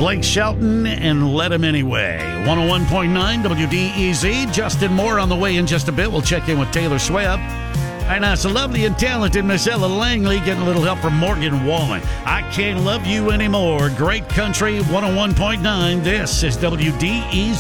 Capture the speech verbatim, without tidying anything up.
Blake Shelton and Let Him Anyway. one oh one point nine W D E Z. Justin Moore on the way in just a bit. We'll check in with Taylor Swift. And that's a lovely and talented Miss Ella Langley getting a little help from Morgan Wallen. I Can't Love You Anymore. Great country, one oh one point nine. This is W D E Z.